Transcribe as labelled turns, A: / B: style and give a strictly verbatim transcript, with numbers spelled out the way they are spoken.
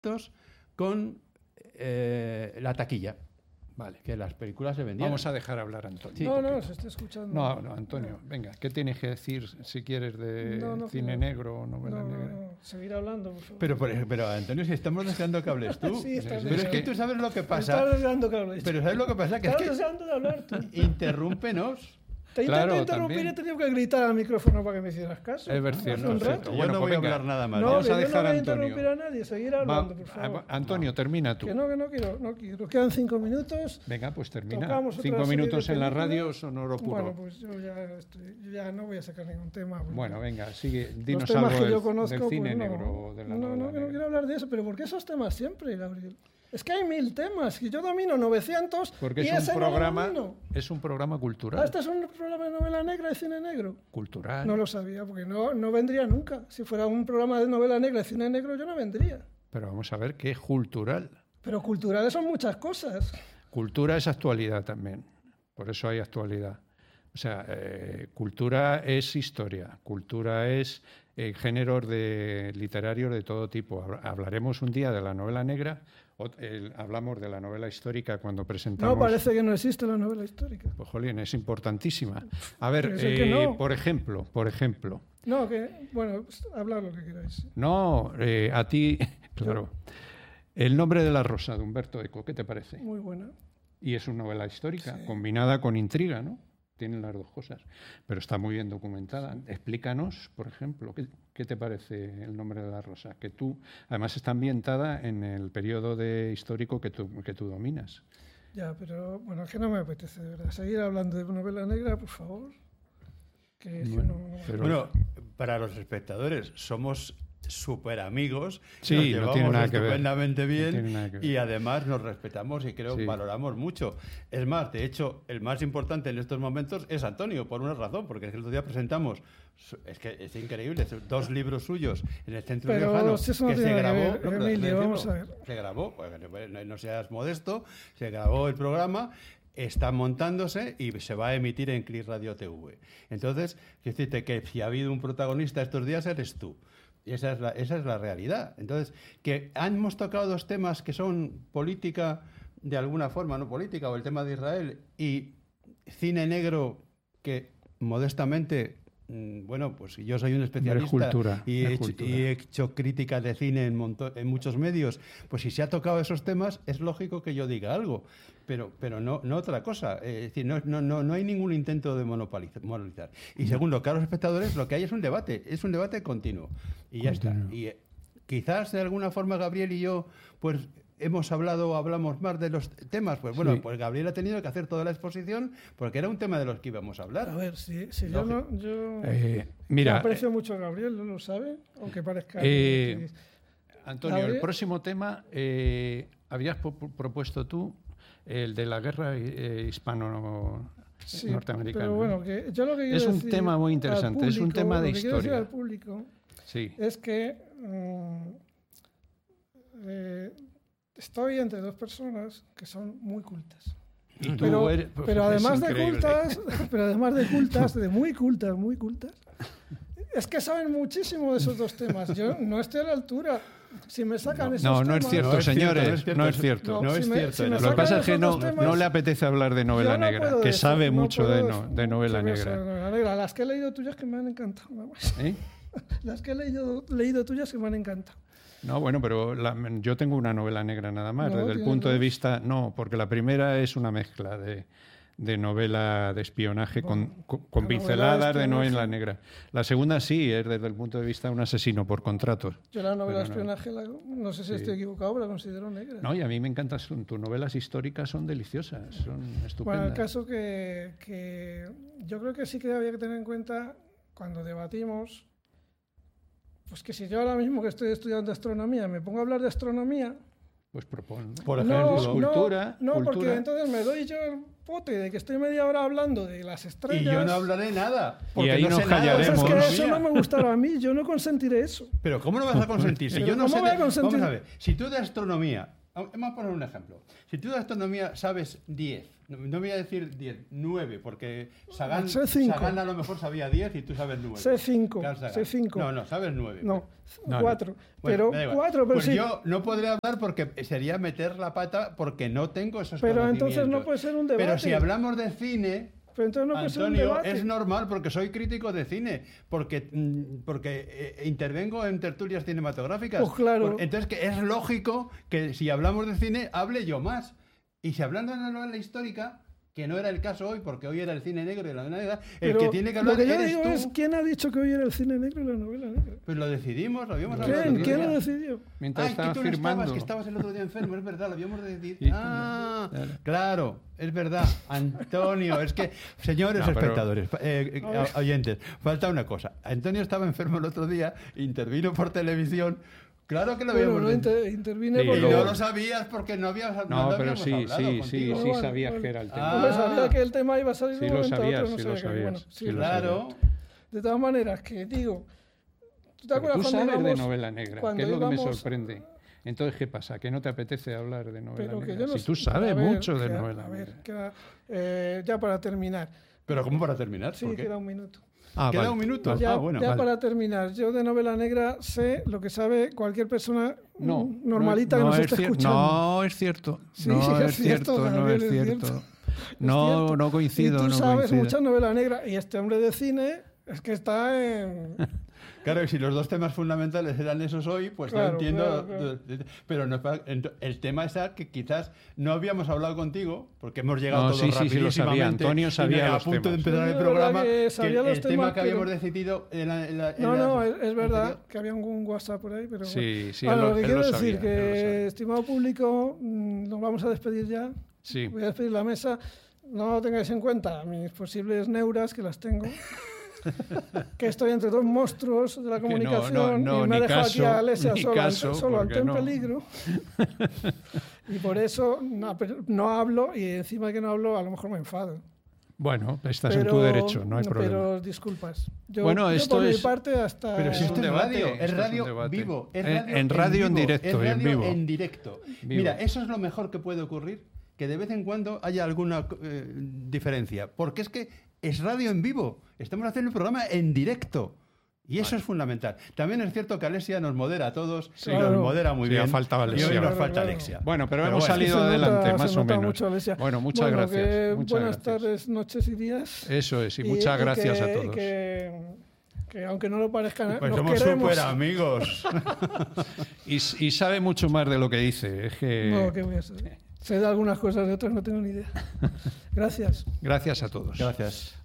A: con eh, la taquilla.
B: Vale.
A: Que las películas se vendían.
B: Vamos a dejar hablar a Antonio.
C: Sí, no, porque... no, se está escuchando.
B: No, no, Antonio, no. Venga, ¿qué tienes que decir si quieres de no, no, cine no. negro o novela
C: no,
B: negra?
C: No, no, seguir hablando, por favor.
A: Pero, pero, pero Antonio, si estamos deseando que hables tú.
C: Sí, está
A: pero es que tú sabes lo que pasa.
C: Estás deseando que hables.
A: Pero ¿sabes lo que pasa? Que
C: Estás
A: es que
C: deseando de hablar tú.
A: Interrúmpenos.
C: Te
B: claro,
C: intenté interrumpir y he tenido que gritar al micrófono para que me hicieras caso.
B: Es verdad,
C: no,
B: no, cierto.
A: Yo
B: Bueno,
A: no voy
B: pues
A: a
B: venga.
A: hablar nada más.
C: No,
B: Vamos a
C: yo
B: dejar
C: no voy a
B: a Antonio.
C: interrumpir a nadie, seguir hablando,
B: Va,
C: por favor.
B: Antonio, no. termina tú.
C: Que no, que no quiero, no quiero. Quedan cinco minutos.
B: Venga, pues termina.
C: Tocamos
B: Cinco minutos en la radio, sonoro puro.
C: Bueno, pues yo ya, estoy, yo ya no voy a sacar ningún tema.
B: Bueno, venga, sigue. Dinos
C: los temas
B: algo
C: que yo
B: del,
C: conozco,
B: del cine
C: pues no,
B: negro o de la
C: no, no, que no quiero hablar de eso, pero ¿por qué esos temas siempre, Gabriel? Es que hay mil temas y yo domino novecientos.
B: Porque
C: y
B: es
C: ese
B: un programa,
C: no
B: es un programa cultural.
C: Ah, ¿este es un programa de novela negra y cine negro?
B: Cultural.
C: No lo sabía, porque no, no vendría nunca. Si fuera un programa de novela negra y cine negro, yo no vendría.
B: Pero vamos a ver qué es cultural.
C: Pero culturales son muchas cosas.
B: Cultura es actualidad también. Por eso hay actualidad. O sea, eh, cultura es historia, cultura es eh, géneros de literarios de todo tipo. Hablaremos un día de la novela negra, o, eh, hablamos de la novela histórica cuando presentamos...
C: No, parece que no existe la novela histórica.
B: Pues, jolín, es importantísima. A ver,
C: eh,
B: que
C: no.
B: por ejemplo, por ejemplo...
C: No, que, bueno, hablad lo que queráis.
B: No, eh, a ti, claro. El nombre de la rosa, de Humberto Eco, ¿qué te parece?
C: Muy buena.
B: Y es una novela histórica,
C: sí.
B: combinada con intriga, ¿no? Tienen las dos cosas, pero está muy bien documentada. Explícanos, por ejemplo, ¿qué, qué te parece El nombre de la rosa? Que tú, además está ambientada en el periodo de histórico que tú, que tú dominas.
C: Ya, pero bueno, es que no me apetece, de verdad. Seguir hablando de novela negra, por favor. Que
B: bueno,
C: no, no...
B: Pero...
A: bueno, para los espectadores, somos súper amigos,
B: sí,
A: nos llevamos
B: no tiene nada
A: estupendamente
B: que ver.
A: bien
B: no nada que ver.
A: Y además nos respetamos y creo que sí. valoramos mucho. Es más, de hecho, el más importante en estos momentos es Antonio, por una razón, porque el otro día presentamos, es que es increíble, dos libros suyos en el Centro
C: Pero
A: Riojano
C: si eso no
A: que se
C: tiene
A: grabó,
C: que ver,
A: no,
C: Emilio,
A: decirlo,
C: vamos a ver.
A: Se grabó, pues, no, no seas modesto, se grabó el programa, está montándose y se va a emitir en Clis Radio T V. Entonces, quiero decirte que si ha habido un protagonista estos días eres tú. Y esa es la, esa es la realidad. Entonces, que hemos tocado dos temas que son política de alguna forma, no política, o el tema de Israel, y cine negro que modestamente, bueno, pues yo soy un especialista
B: cultura,
A: y, he hecho,
B: cultura.
A: y he hecho críticas de cine en, monto, en muchos medios, pues si se ha tocado esos temas, es lógico que yo diga algo, pero, pero no, no otra cosa. Es decir, no, no, no, no hay ningún intento de monopolizar. Y segundo, caros espectadores, lo que hay es un debate, es un debate continuo. Y ya continuo. está. Y eh, quizás de alguna forma Gabriel y yo, pues... hemos hablado o hablamos más de los temas, pues bueno, sí. pues Gabriel ha tenido que hacer toda la exposición porque era un tema de los que íbamos a hablar.
C: A ver, si, si yo, no, yo,
B: eh, mira,
C: yo aprecio eh, mucho a Gabriel, ¿no lo sabe? Aunque parezca...
B: Eh, que, Antonio, Gabriel, el próximo tema, eh, habías propuesto tú el de la guerra eh, hispano-norteamericana.
C: Sí, pero bueno, que yo lo que quiero
B: es un
C: decir
B: tema muy interesante,
C: público,
B: es un tema de
C: lo que
B: historia.
C: Quiero decir al público
B: sí.
C: es que... Um, eh, estoy entre dos personas que son muy cultas.
B: Y tú
C: pero,
B: eres, pues,
C: pero además
B: de
C: cultas, pero además de cultas, de muy cultas, muy cultas, es que saben muchísimo de esos dos temas. Yo no estoy a la altura. Si me sacan
B: no,
C: esos
B: no,
C: temas...
B: No, es cierto, no señores, no es cierto.
A: No es cierto.
B: Lo que pasa es que no, temas, no le apetece hablar de novela
C: no
B: negra, que
C: decir,
B: sabe
C: no
B: mucho de,
C: decir,
B: no, de novela negra.
C: De novela negra. Las que he leído tuyas que me han encantado.
B: ¿Eh?
C: Las que he leído, leído tuyas que me han encantado.
B: No, bueno, pero la, yo tengo una novela negra nada más,
C: no,
B: desde el punto dos. de vista... No, porque la primera es una mezcla de, de novela de espionaje bueno, con, con, con pinceladas de, de novela negra. La segunda sí, es desde el punto de vista de un asesino por contratos.
C: Yo la novela de espionaje, no, la, no sé si sí. estoy equivocado, pero la considero negra.
B: No, y a mí me encantan, tus novelas históricas son deliciosas, son estupendas.
C: Bueno, el caso que, que yo creo que sí que había que tener en cuenta cuando debatimos... Pues que si yo ahora mismo que estoy estudiando astronomía me pongo a hablar de astronomía...
B: Pues propon,
A: por ejemplo,
C: no,
B: cultura...
C: No, no
B: cultura.
C: porque entonces me doy yo el pote de que estoy media hora hablando de las estrellas...
A: Y yo no hablaré nada.
B: Y ahí
A: no
B: nos
A: sé
B: callaremos.
C: Nada. Es que eso no me gustará a mí, yo no consentiré eso.
A: Pero ¿cómo no vas a consentir? Si yo no
C: ¿Cómo
A: sé
C: voy
A: de...
C: a consentir?
A: Vamos a ver, si tú de astronomía Vamos a poner un ejemplo. Si tú de astronomía sabes diez, no, no voy a decir diez, nueve, porque Sagan,
C: sé cinco.
A: Sagan a lo mejor sabía diez y tú sabes nueve.
C: Sé cinco,
A: Carl Sagan.
C: sé cinco.
A: No, no, sabes nueve.
C: No,
B: No,
C: cuatro.
A: Bueno,
C: pero
A: me da igual.
C: cuatro, pero
A: pues
C: sí.
A: yo no podría hablar porque sería meter la pata porque no tengo esos
C: Pero
A: conocimientos.
C: entonces no puede ser un debate.
A: Pero si hablamos de cine,
C: Pero entonces no puede ser un
A: Antonio,
C: debate.
A: es normal porque soy crítico de cine, porque, mm, porque eh, intervengo en tertulias cinematográficas.
C: Pues claro.
A: Por- Entonces que es lógico que si hablamos de cine, hable yo más. Y si hablando de una novela histórica, que no era el caso hoy, porque hoy era el cine negro y la novela negra, el
C: Pero
A: que tiene que hablar
C: lo que yo
A: eres
C: digo
A: tú.
C: es, ¿quién ha dicho que hoy era el cine negro y la novela negra?
A: Pues lo decidimos, lo habíamos hablado. el
C: ¿Quién?
A: otro
C: ¿Quién
A: día.
C: lo decidió?
B: Mientras
A: Ay, que
B: estaban
A: tú no
B: firmando.
A: estabas, que estabas el otro día enfermo, es verdad, lo habíamos decidido.
B: Sí.
A: Ah,
B: Claro.
A: claro, es verdad. Antonio, es que, señores
B: No, pero-
A: espectadores, eh, eh, oyentes, falta una cosa. Antonio estaba enfermo el otro día, intervino por televisión. Claro que lo
C: Bueno,
A: habíamos
C: no
A: decidido.
C: inter- intervine
B: Sí,
A: Y
C: porque...
A: no lo sabías porque no habías no
B: No,
A: lo
B: pero
A: habíamos
B: sí,
A: hablado
B: sí, sí,
A: contigo.
B: sí
C: Bueno,
B: sabías
C: bueno.
B: que era el
A: Ah.
B: tema.
C: Hombre, sabía que el tema iba a salir
B: Sí
C: de un
B: lo
C: momento a
B: sabías,
C: otro, no
B: sí
C: sabía
B: lo
C: que-
B: sabías,
C: bueno,
B: sí
C: sí,
B: lo
C: lo
A: Claro.
C: De todas maneras, que digo... ¿Tú te
B: Pero
C: acuerdas
B: tú
C: cuando
B: sabes de
C: íbamos-
B: novela negra,
C: cuando
B: que es lo que me
C: íbamos-
B: sorprende. Entonces, ¿qué pasa? ¿Que no te apetece hablar de novela
C: Pero que
B: negra?
C: yo no
B: Si
C: sé-
B: tú sabes
C: a ver,
B: mucho de
C: que-
B: novela
C: A ver,
B: negra.
C: queda, eh, ya para terminar.
A: Pero ¿cómo para terminar?
C: Sí,
A: ¿Por qué?
C: queda un minuto.
B: Ah,
A: Queda
B: vale,
A: un minuto.
B: vale.
C: Ya,
A: Ah, bueno,
C: ya
A: vale.
C: para terminar, yo de novela negra sé lo que sabe cualquier persona
B: No,
C: mm, normalita
B: no,
C: que nos
B: es
C: esté
B: cier-
C: escuchando.
B: No, es cierto.
C: Sí,
B: no
C: sí,
B: es
C: es cierto,
B: cierto, no
C: Gabriel,
B: es
C: es
B: cierto.
C: cierto.
B: No,
C: Es cierto.
B: no coincido,
C: Y tú
B: no
C: sabes
B: coincido.
C: mucha novela negra y este hombre de cine es que está en...
A: Claro, y si los dos temas fundamentales eran esos hoy, pues
C: Claro,
A: yo entiendo.
C: claro, claro.
A: Pero no, ent- el tema es que quizás no habíamos hablado contigo, porque hemos llegado
B: No,
A: todos
B: sí, sí, sí, lo
A: rapidísimamente.
B: sabía. Antonio
A: y
B: sabía
A: a
B: los
A: punto de
B: temas.
A: empezar
C: Sí,
A: el
C: es
A: programa,
C: verdad que
A: que
C: sabía
A: el,
C: los
A: el
C: temas,
A: tema que habíamos
C: pero-
A: decidido en la, en la- en
C: No,
A: la-
C: no, es, es verdad
A: anterior.
C: que había un WhatsApp por ahí, pero
B: Sí,
C: bueno.
B: sí,
C: Bueno,
B: él
C: lo
B: lo-
C: que
B: él
C: quiero
B: lo
C: decir,
B: sabía, él lo
C: que
B: sabía.
C: estimado público, mm, nos vamos a despedir ya.
B: Sí.
C: Voy a despedir la mesa. No tengáis en cuenta mis posibles neuras, que las tengo. Que estoy entre dos monstruos de la
B: Que no,
C: comunicación
B: no, no,
C: y me ha
B: ni
C: dejado
B: caso,
C: aquí a Alesia
B: ni
C: solo,
B: caso,
C: ante, solo
B: porque
C: ante un
B: no.
C: peligro. Y por eso no, pero no hablo y encima de que no hablo a lo mejor me enfado.
B: Bueno, estás en
C: Pero-
B: tu derecho, no hay problema.
C: Pero disculpas. Yo,
B: Bueno,
C: yo
B: esto
C: por mi
B: es-
C: parte hasta...
A: Pero si
B: Es
A: esto
B: un
A: es
B: debate,
A: radio,
B: esto
A: es
B: es un
A: radio
B: debate.
A: vivo. Es
B: En-
A: radio
B: en radio en
A: vivo,
B: directo
A: es
B: y en
A: radio
B: vivo.
A: en directo.
B: Vivo.
A: Mira, eso es lo mejor que puede ocurrir, que de vez en cuando haya alguna eh, diferencia. Porque es que es radio en vivo. Estamos haciendo el programa en directo. Y eso es fundamental. También es cierto que Alesia nos modera a todos, y
C: Claro.
A: nos modera muy
B: Sí,
A: bien.
B: ha faltado
A: y
B: Alesia.
A: hoy nos
B: Claro,
A: falta
C: claro.
A: Alexia.
B: Bueno, pero, hemos
A: bueno,
B: salido
C: Se nota-
B: adelante,
C: se
B: más o
C: nota
B: menos.
C: mucho, Alesia.
B: Bueno, muchas
C: Bueno,
B: gracias.
C: que
B: muchas
C: buenas
B: gracias.
C: tardes, noches y días.
B: Eso es, y muchas
C: y
B: gracias
C: que-
B: a
C: y
B: todos.
C: que, que aunque no lo parezca,
A: Pues
C: nos
A: somos
C: queremos.
A: súper amigos.
B: Y, y sabe mucho más de lo que dice. Es que...
C: No, ¿qué voy a saber? Sé de algunas cosas, de otras no tengo ni idea. Gracias.
B: Gracias a todos.
A: Gracias.